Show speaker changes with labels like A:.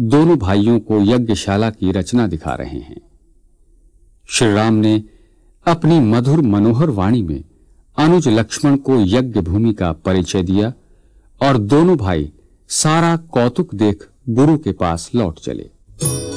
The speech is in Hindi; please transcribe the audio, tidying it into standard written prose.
A: दोनों भाइयों को यज्ञशाला की रचना दिखा रहे हैं। श्री राम ने अपनी मधुर मनोहर वाणी में अनुज लक्ष्मण को यज्ञ भूमि का परिचय दिया और दोनों भाई सारा कौतुक देख गुरु के पास लौट चले।